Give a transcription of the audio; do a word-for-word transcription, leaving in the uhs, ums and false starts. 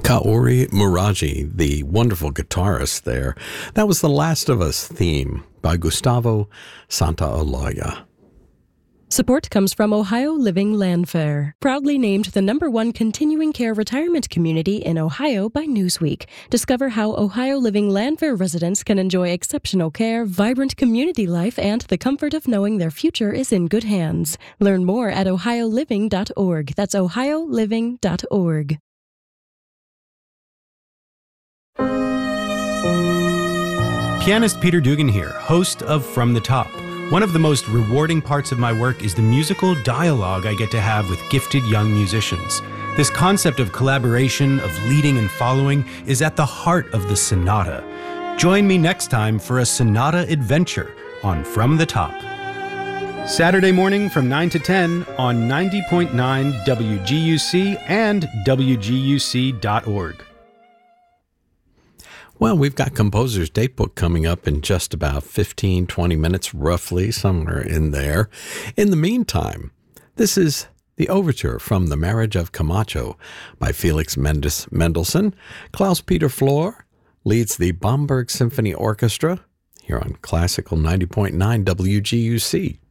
Kaori Muraji, the wonderful guitarist there. That was the Last of Us theme by Gustavo Santaolalla. Support comes from Ohio Living Landfair, proudly named the number one continuing care retirement community in Ohio by Newsweek. Discover how Ohio Living Landfair residents can enjoy exceptional care, vibrant community life, and the comfort of knowing their future is in good hands. Learn more at ohio living dot org. That's ohio living dot org. Pianist Peter Dugan here, host of From the Top. One of the most rewarding parts of my work is the musical dialogue I get to have with gifted young musicians. This concept of collaboration, of leading and following, is at the heart of the sonata. Join me next time for a sonata adventure on From the Top. Saturday morning from nine to ten on ninety point nine W G U C and W G U C dot org. Well, we've got Composer's Datebook coming up in just about fifteen, twenty minutes, roughly, somewhere in there. In the meantime, this is the overture from The Marriage of Camacho by Felix Mendes Mendelssohn. Klaus-Peter Flohr leads the Bamberg Symphony Orchestra here on Classical ninety point nine W G U C.